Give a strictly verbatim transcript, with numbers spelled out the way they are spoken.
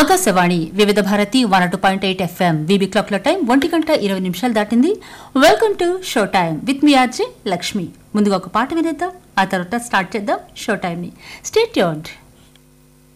ఆకాశవాణి వివిధ Bharati one two point eight FM VB clock లో time ఒంటి గంట ఇరవై నిమిషాలు దాటింది. Welcome to show time with me RJ Lakshmi. ముందుగా ఒక పాట వినేద్దాం, ఆ తర్వాత స్టార్ట్ చేద్దాం షో టైం ని. Stay tuned.